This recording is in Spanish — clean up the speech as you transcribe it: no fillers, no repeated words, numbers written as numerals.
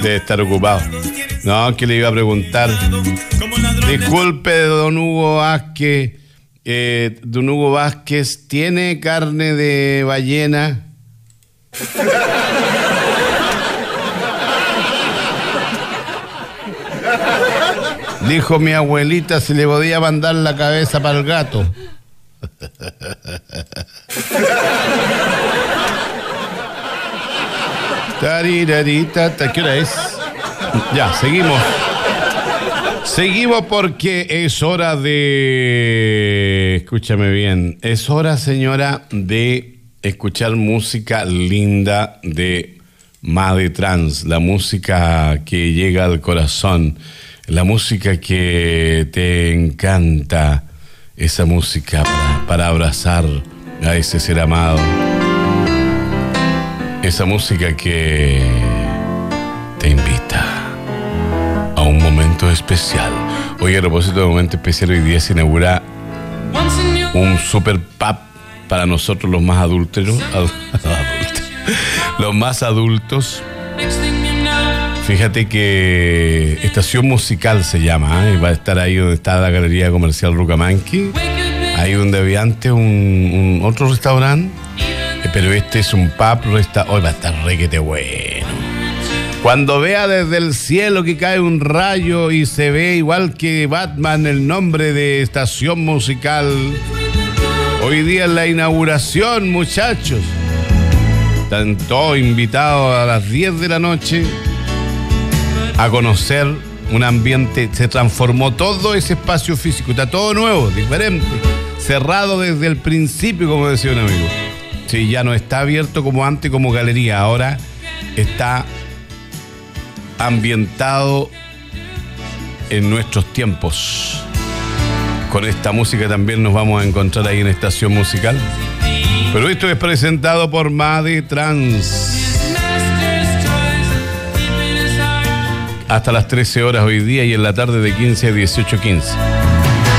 Debe estar ocupado. No, que le iba a preguntar. Disculpe, don Hugo Vázquez. Don Hugo Vázquez, ¿tiene carne de ballena? Dijo mi abuelita si le podía mandar la cabeza para el gato. ¿Qué hora es? Ya, seguimos. Seguimos porque es hora de... Escúchame bien. Es hora, señora, de escuchar música linda de Made Trans. La música que llega al corazón. La música que te encanta. Esa música para abrazar a ese ser amado. Esa música que te invita a un momento especial. Hoy, a propósito de momento especial, hoy día se inaugura un super pub para nosotros los más adultos. Los más adultos. Fíjate que Estación Musical se llama, ¿eh? Va a estar ahí donde está la Galería Comercial Rucamanqui. Ahí donde había antes un otro restaurante. Pero este es un pub, hoy va a estar requete bueno. Cuando vea desde el cielo que cae un rayo y se ve igual que Batman el nombre de Estación Musical. Hoy día es la inauguración, muchachos. Están todos invitados a las 10 de la noche a conocer un ambiente. Se transformó todo ese espacio físico. Está todo nuevo, diferente. Cerrado desde el principio, como decía un amigo. Sí, ya no está abierto como antes, como galería. Ahora está ambientado en nuestros tiempos. Con esta música también nos vamos a encontrar ahí en Estación Musical. Pero esto es presentado por Made Trans. Hasta las 13 horas hoy día y en la tarde de 15 a 18:15.